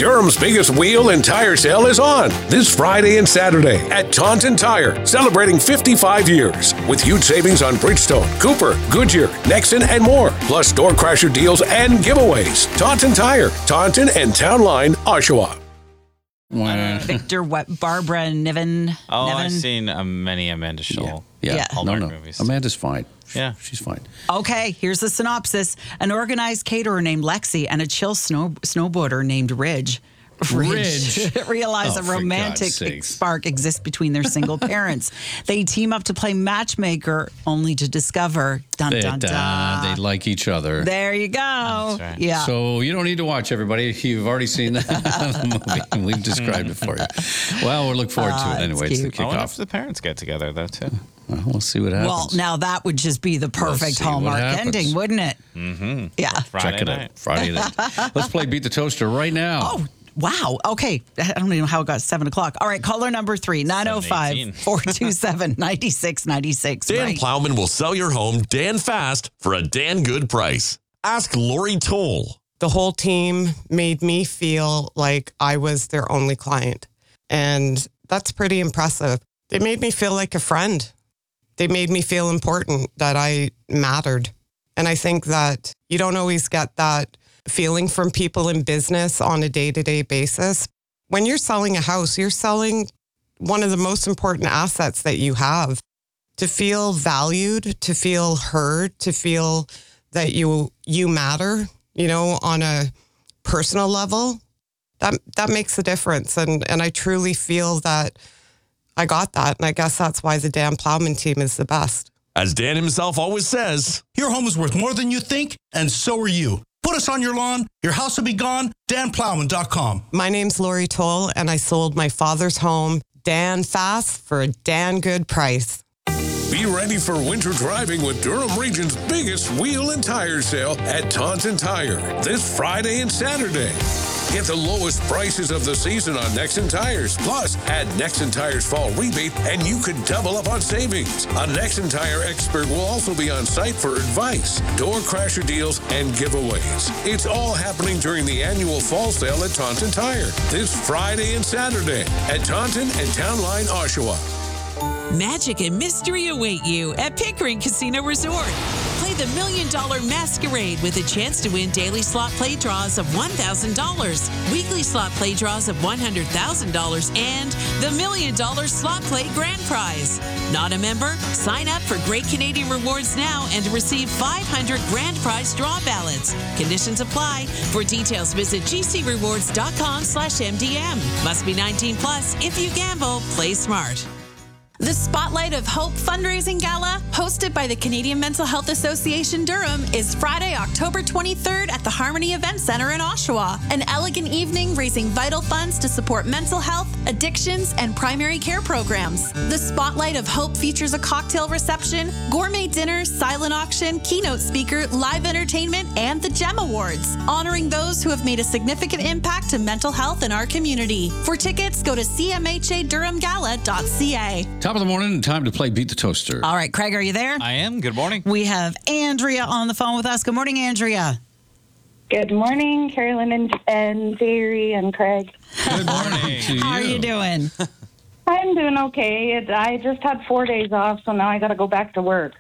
Durham's biggest wheel and tire sale is on this Friday and Saturday at Taunton Tire, celebrating 55 years with huge savings on Bridgestone, Cooper, Goodyear, Nexon, and more, plus store crasher deals and giveaways. Taunton Tire, Taunton and Town Line, Oshawa. Victor, Barbara Niven. Oh, Niven? I've seen many Amanda Scholl Hallmark movies. Amanda's fine. Yeah. She's fine. Okay, here's the synopsis. An organized caterer named Lexi and a chill snowboarder named Ridge realize a romantic spark exists between their single parents. They team up to play matchmaker, only to discover, dun, dun, dun. They like each other. There you go. Right. Yeah. So you don't need to watch, everybody. You've already seen the movie. We've described it for you. Well, we'll look forward to it anyway. It's the I wonder kickoff. if the parents get together, though, too. Well, we'll see what happens. Well, now that would just be the perfect see what Hallmark happens. ending, wouldn't it? Mm-hmm. Yeah. Friday night. Friday night. Let's play Beat the Toaster right now. Oh, wow. Okay. I don't even know how it got 7 o'clock. All right. Caller number 3, 905-427-9696. Dan Plowman will sell your home Dan fast for a Dan good price. Ask Lori Toll. The whole team made me feel like I was their only client. And that's pretty impressive. They made me feel like a friend. They made me feel important, that I mattered. And I think that you don't always get that feeling from people in business on a day-to-day basis. When you're selling a house, you're selling one of the most important assets that you have. To feel valued, to feel heard, to feel that you matter, on a personal level, that makes a difference. And I truly feel that I got that. And I guess that's why the Dan Plowman team is the best. As Dan himself always says, your home is worth more than you think, and so are you. Put us on your lawn, your house will be gone, danplowman.com. My name's Lori Toll, and I sold my father's home, Dan fast, for a Dan good price. Be ready for winter driving with Durham Region's biggest wheel and tire sale at Taunton Tire this Friday and Saturday. Get the lowest prices of the season on Nexon tires. Plus, add Nexon Tires Fall Rebate and you could double up on savings. A Nexon Tire expert will also be on site for advice, door crasher deals, and giveaways. It's all happening during the annual fall sale at Taunton Tire this Friday and Saturday at Taunton and Town Line, Oshawa. Magic and mystery await you at Pickering Casino Resort. Play the $1 Million Masquerade with a chance to win daily slot play draws of $1,000, weekly slot play draws of $100,000, and the $1 Million Slot Play Grand Prize. Not a member? Sign up for Great Canadian Rewards now and receive 500 Grand Prize draw ballots. Conditions apply. For details, visit gcrewards.com/MDM. Must be 19 plus. If you gamble, play smart. The Spotlight of Hope fundraising gala, hosted by the Canadian Mental Health Association Durham, is Friday, October 23rd at the Harmony Event Center in Oshawa. An elegant evening raising vital funds to support mental health, addictions, and primary care programs. The Spotlight of Hope features a cocktail reception, gourmet dinner, silent auction, keynote speaker, live entertainment, and the GEM Awards, honoring those who have made a significant impact to mental health in our community. For tickets, go to cmhadurhamgala.ca. Top of the morning, time to play Beat the Toaster. All right, Craig, are you there? I am. Good morning. We have Andrea on the phone with us. Good morning, Andrea. Good morning, Carolyn and Jerry and Craig. Good morning to you. How are you doing? I'm doing okay. I just had 4 days off, so now I got to go back to work.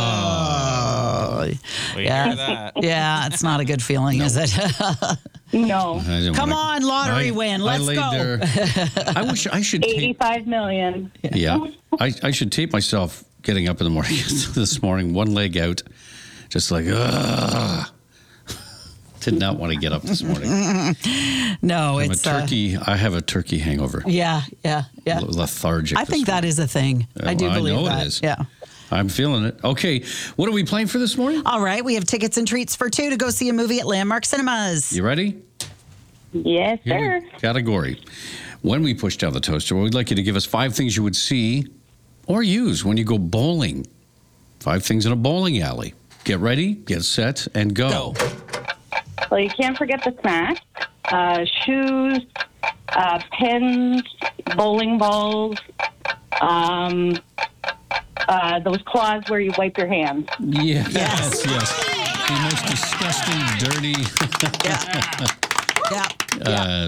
Oh, We yeah. hear that. Yeah, it's not a good feeling, is it? No. Come on, lottery win. Let's go. I wish I should tape. $85 million. Yeah. I should tape myself getting up in the morning this morning, one leg out, just like, ugh. Did not want to get up this morning. No, I'm it's I have a turkey hangover. Yeah. Lethargic. I think that is a thing. I do believe I know that. it is. Yeah. I'm feeling it. Okay, what are we playing for this morning? All right, we have tickets and treats for 2 to go see a movie at Landmark Cinemas. You ready? Yes, sir. Category. When we push down the toaster, we'd like you to give us 5 things you would see or use when you go bowling. 5 things in a bowling alley. Get ready, get set, and go. Well, you can't forget the snacks, shoes, pens, bowling balls, those claws where you wipe your hands. Yes. The most disgusting, dirty.